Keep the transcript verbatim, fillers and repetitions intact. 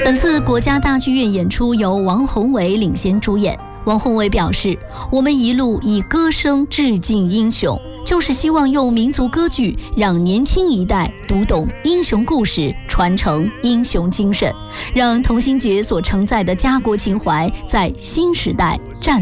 本次国家大剧院演出由王宏伟领衔主演。王宏伟表示，我们一路以歌声致敬英雄，就是希望用民族歌剧让年轻一代读懂英雄故事，传承英雄精神，让同心结所承载的家国情怀在新时代绽